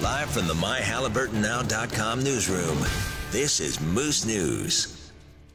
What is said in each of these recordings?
Live from the MyHalliburtonNow.com newsroom, this is Moose News.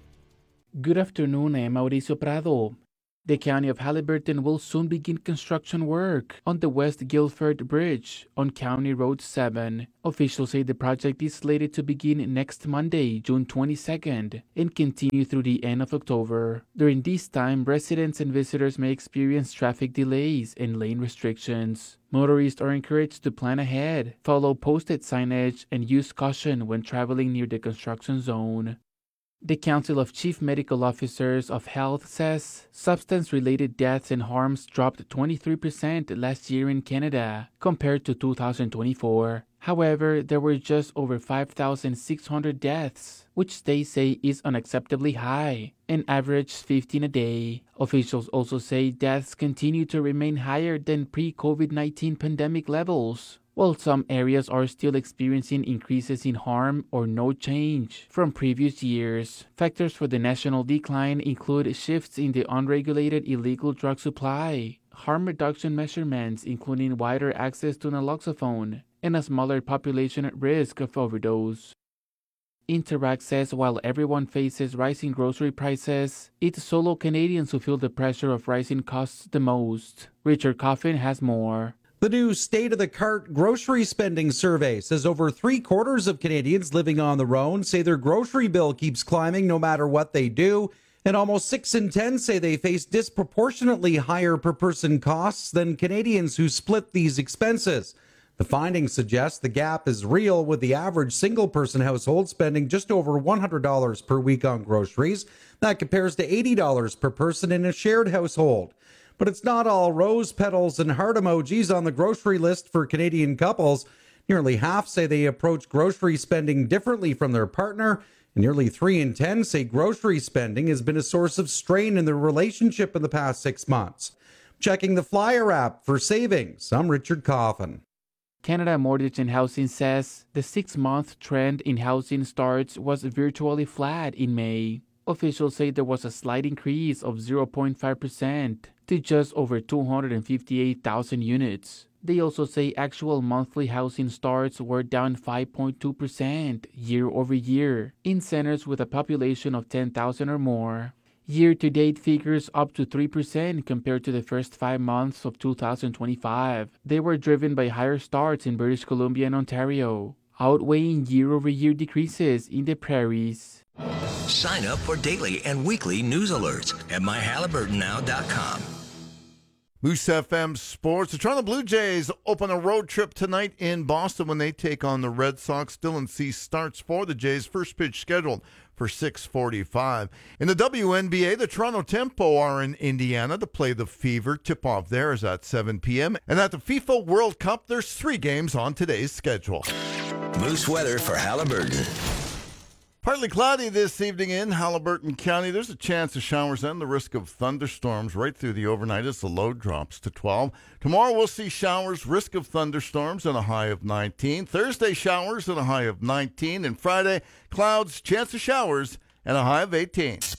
Good afternoon, I'm Mauricio Prado. The County of Haliburton will soon begin construction work on the West Guilford Bridge on County Road 7. Officials say the project is slated to begin next Monday, June 22nd, and continue through the end of October. During this time, residents and visitors may experience traffic delays and lane restrictions. Motorists are encouraged to plan ahead, follow posted signage, and use caution when traveling near the construction zone. The Council of Chief Medical Officers of Health says substance-related deaths and harms dropped 23% last year in Canada compared to 2024. However, there were just over 5,600 deaths, which they say is unacceptably high, and average 15 a day. Officials also say deaths continue to remain higher than pre-COVID-19 pandemic levels, while some areas are still experiencing increases in harm or no change from previous years. Factors for the national decline include shifts in the unregulated illegal drug supply, harm reduction measurements including wider access to naloxone, and a smaller population at risk of overdose. Interact says while everyone faces rising grocery prices, it's solo Canadians who feel the pressure of rising costs the most. Richard Coffin has more. The new State of the Cart grocery spending survey says over 3/4 of Canadians living on their own say their grocery bill keeps climbing no matter what they do, and almost 6 in 10 say they face disproportionately higher per person costs than Canadians who split these expenses. The findings suggest the gap is real, with the average single-person household spending just over $100 per week on groceries. That compares to $80 per person in a shared household. But it's not all rose petals and heart emojis on the grocery list for Canadian couples. Nearly half say they approach grocery spending differently from their partner, and nearly 3 in 10 say grocery spending has been a source of strain in their relationship in the past 6 months. Checking the Flyer app for savings, I'm Richard Coffin. Canada Mortgage and Housing says the 6-month trend in housing starts was virtually flat in May. Officials say there was a slight increase of 0.5% to just over 258,000 units. They also say actual monthly housing starts were down 5.2% year over year in centers with a population of 10,000 or more. Year-to-date figures up to 3% compared to the first 5 months of 2025. They were driven by higher starts in British Columbia and Ontario, outweighing year-over-year decreases in the prairies. Sign up for daily and weekly news alerts at MyHalliburtonNow.com. Moose FM Sports. The Toronto Blue Jays open a road trip tonight in Boston when they take on the Red Sox. Dylan Cease starts for the Jays. First pitch scheduled for 6:45. In the WNBA, the Toronto Tempo are in Indiana to play the Fever. Tip-off there is at 7 p.m. And at the FIFA World Cup, there's 3 games on today's schedule. Moose weather for Haliburton. Partly cloudy this evening in Haliburton County. There's a chance of showers and the risk of thunderstorms right through the overnight as the low drops to 12. Tomorrow we'll see showers, risk of thunderstorms, and a high of 19. Thursday, showers and a high of 19. And Friday, clouds, chance of showers, and a high of 18.